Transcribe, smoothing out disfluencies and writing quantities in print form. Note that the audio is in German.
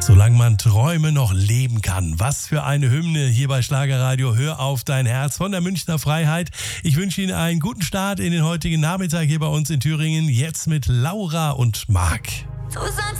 Solange man Träume noch leben kann. Was für eine Hymne hier bei Schlagerradio. Hör auf dein Herz von der Münchner Freiheit. Ich wünsche Ihnen einen guten Start in den heutigen Nachmittag hier bei uns in Thüringen. Jetzt mit Laura und Marc.